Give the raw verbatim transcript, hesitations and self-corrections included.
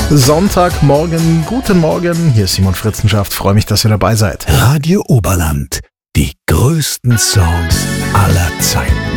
Sonntagmorgen, guten Morgen, hier ist Simon Fritzenschaft, freue mich, dass ihr dabei seid. Radio Oberland, die größten Songs aller Zeiten.